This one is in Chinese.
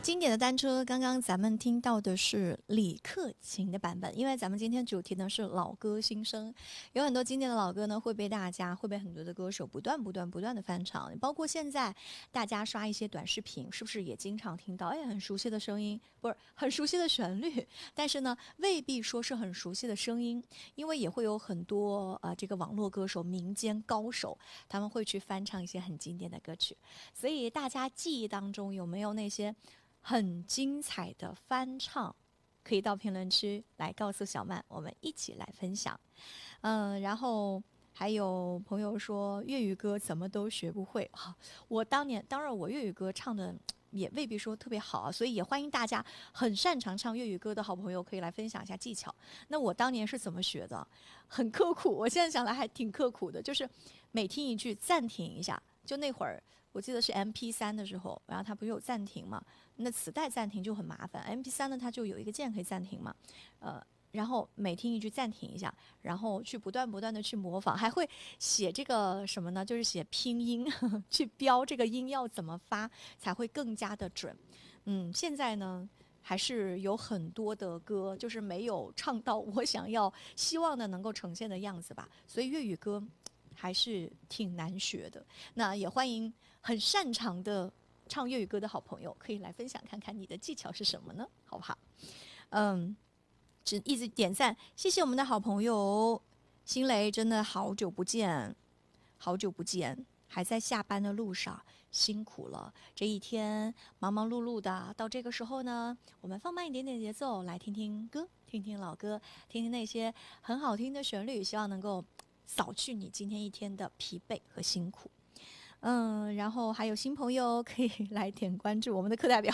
经典的单车，刚刚咱们听到的是李克勤的版本，因为咱们今天主题呢是老歌新生，有很多经典的老歌呢会被很多的歌手不断的翻唱，包括现在大家刷一些短视频，是不是也经常听到很熟悉的声音，不是很熟悉的旋律，但是呢未必说是很熟悉的声音，因为也会有很多这个网络歌手、民间高手，他们会去翻唱一些很经典的歌曲，所以大家记忆当中有没有那些很精彩的翻唱，可以到评论区来告诉小曼，我们一起来分享。然后还有朋友说粤语歌怎么都学不会，我当然我粤语歌唱的也未必说特别好啊，所以也欢迎大家很擅长唱粤语歌的好朋友可以来分享一下技巧。那我当年是怎么学的？很刻苦，我现在想来还挺刻苦的，就是每听一句暂停一下，就那会儿我记得是 MP3 的时候，然后它不是有暂停嘛？那磁带暂停就很麻烦，MP3 呢它就有一个键可以暂停嘛，然后每听一句暂停一下，然后去不断的去模仿，还会写这个什么呢？就是写拼音，去标这个音要怎么发才会更加的准。现在呢还是有很多的歌就是没有唱到我希望的能够呈现的样子吧，所以粤语歌还是挺难学的。那也欢迎很擅长的唱粤语歌的好朋友可以来分享看看你的技巧是什么呢？好不好？只一直点赞，谢谢我们的好朋友新雷，真的好久不见，好久不见，还在下班的路上，辛苦了。这一天忙忙碌碌的，到这个时候呢，我们放慢一点点节奏，来听听歌，听听老歌，听听那些很好听的旋律，希望能够扫去你今天一天的疲惫和辛苦。然后还有新朋友可以来点关注我们的课代表。